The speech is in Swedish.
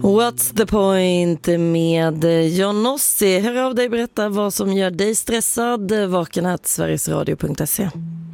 What's the point med John Nossi. Hör av dig, berätta vad som gör dig stressad. Vaken@sverigesradio.se.